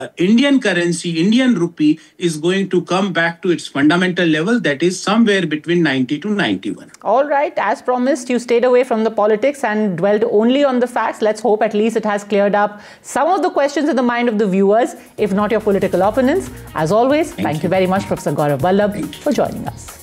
Indian currency, Indian rupee is going to come back to its fundamental level, that is somewhere between 90 to 91. All right, as promised, you stayed away from the politics and dwelled only on the facts. Let's hope at least it has cleared up some of the questions in the mind of the viewers, if not your political opponents. As always, thank you very much, Professor Gaurav Vallabh, for joining us.